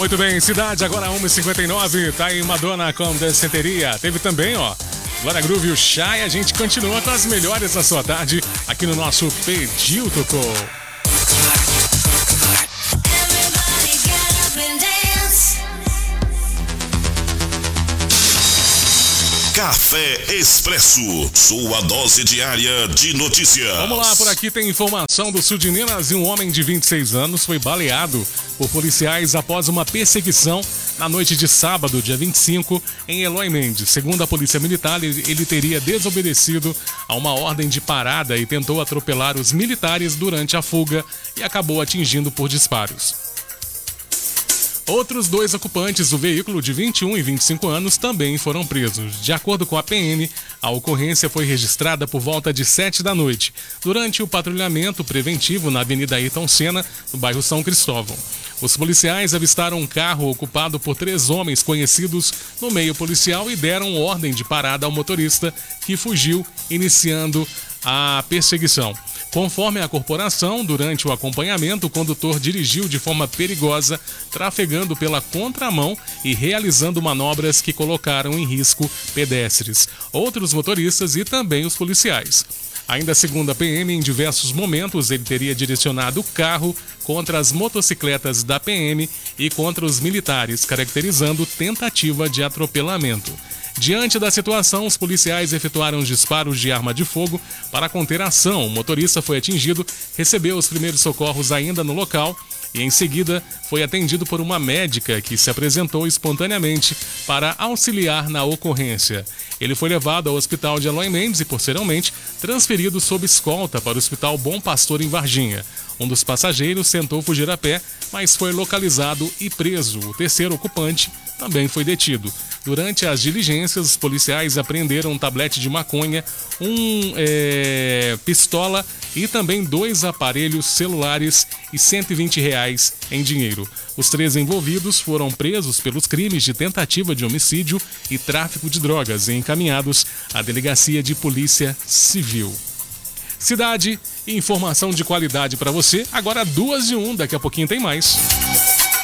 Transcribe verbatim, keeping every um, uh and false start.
Muito bem, cidade, agora uma e cinquenta e nove, tá aí Madonna com Danceteria. Teve também, ó, Glória Groove e o Chay. A gente continua com as melhores da sua tarde aqui no nosso Pediu Tocou. Café Expresso, sua dose diária de notícias. Vamos lá, por aqui tem informação do sul de Minas e um homem de vinte e seis anos foi baleado por policiais após uma perseguição na noite de sábado, dia vinte e cinco, em Eloy Mendes. Segundo a Polícia Militar, ele, ele teria desobedecido a uma ordem de parada e tentou atropelar os militares durante a fuga e acabou atingindo por disparos. Outros dois ocupantes do veículo de vinte e um e vinte e cinco anos também foram presos. De acordo com a P M, a ocorrência foi registrada por volta de sete da noite, durante o patrulhamento preventivo na Avenida Ayrton Senna, no bairro São Cristóvão. Os policiais avistaram um carro ocupado por três homens conhecidos no meio policial e deram ordem de parada ao motorista, que fugiu, iniciando a perseguição. Conforme a corporação, durante o acompanhamento, o condutor dirigiu de forma perigosa, trafegando pela contramão e realizando manobras que colocaram em risco pedestres, outros motoristas e também os policiais. Ainda segundo a P M, em diversos momentos ele teria direcionado o carro contra as motocicletas da P M e contra os militares, caracterizando tentativa de atropelamento. Diante da situação, os policiais efetuaram disparos de arma de fogo para conter a ação. O motorista foi atingido, recebeu os primeiros socorros ainda no local e, em seguida, foi atendido por uma médica que se apresentou espontaneamente para auxiliar na ocorrência. Ele foi levado ao hospital de Eloy Mendes e, posteriormente, transferido sob escolta para o Hospital Bom Pastor em Varginha. Um dos passageiros tentou fugir a pé, mas foi localizado e preso. O terceiro ocupante também foi detido. Durante as diligências, os policiais apreenderam um tablete de maconha, um é, pistola e também dois aparelhos celulares e cento e vinte reais em dinheiro. Os três envolvidos foram presos pelos crimes de tentativa de homicídio e tráfico de drogas e encaminhados à Delegacia de Polícia Civil. Cidade e informação de qualidade para você. Agora duas e um, daqui a pouquinho tem mais.